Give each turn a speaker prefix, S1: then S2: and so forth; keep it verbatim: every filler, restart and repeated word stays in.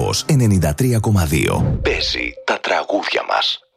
S1: Κοσμos ενενήντα τρία κόμμα δύο. Παίζει τα τραγούδια μας.